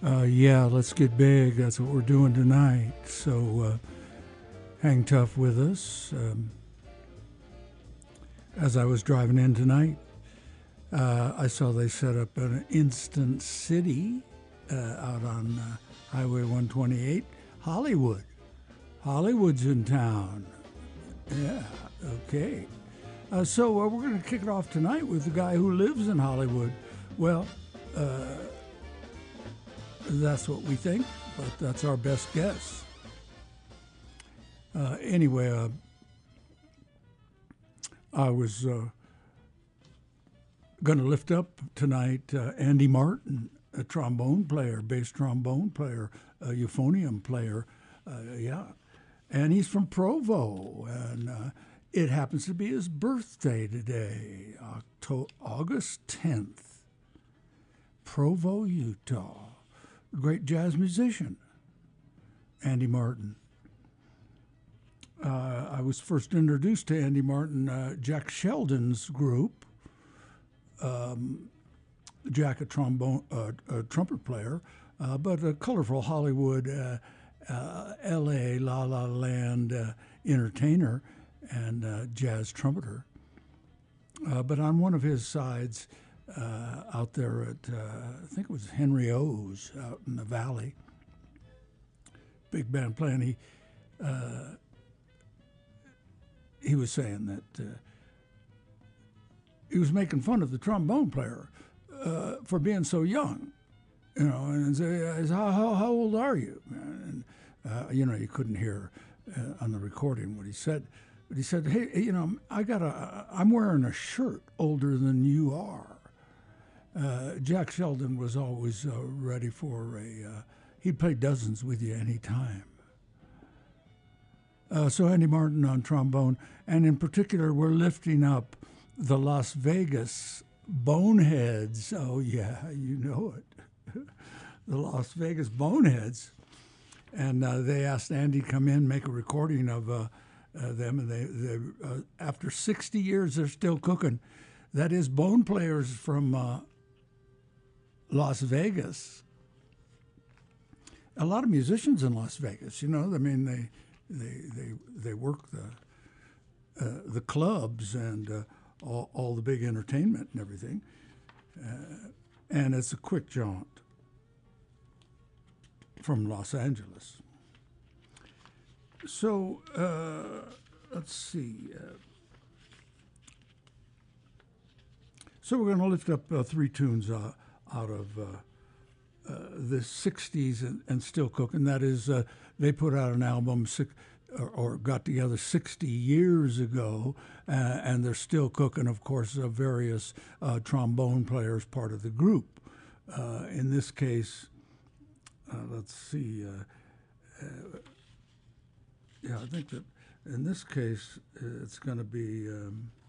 Yeah, let's get big. That's what we're doing tonight. So hang tough with us. As I was driving in tonight, I saw they set up an Instant City out on Highway 128. Hollywood. Hollywood's in town. Yeah, okay. So we're going to kick it off tonight with the guy who lives in Hollywood. Well, that's what we think, but that's our best guess. Anyway, I was going to lift up tonight Andy Martin, a trombone player, bass trombone player, a euphonium player, yeah. And he's from Provo, and it happens to be his birthday today, August 10th, Provo, Utah. Great jazz musician, Andy Martin. I was first introduced to Andy Martin, Jack Sheldon's group. Jack, a trumpet player, but a colorful Hollywood, L.A. La La Land entertainer and jazz trumpeter. But on one of his sides, out there at, I think it was Henry O's out in the valley, big band playing, he was saying that he was making fun of the trombone player for being so young, and say, how old are you? And, you couldn't hear on the recording what he said. But he said, hey, I'm wearing a shirt older than you are. Jack Sheldon was always ready for he'd play dozens with you any time. So Andy Martin on trombone, and in particular, we're lifting up the Las Vegas Boneheads. Oh, yeah, you know it. The Las Vegas Boneheads. And they asked Andy to come in, make a recording of them, and they after 60 years, they're still cooking. That is, bone players from Las Vegas. A lot of musicians in Las Vegas, I mean, they work the clubs and all the big entertainment and everything. And it's a quick jaunt from Los Angeles. So let's see. So we're going to lift up three tunes out of the 60s and still cooking. That is, they put out an album or got together 60 years ago, and they're still cooking, of course, various trombone players part of the group. In this case, let's see. Yeah, I think that in this case, it's going to be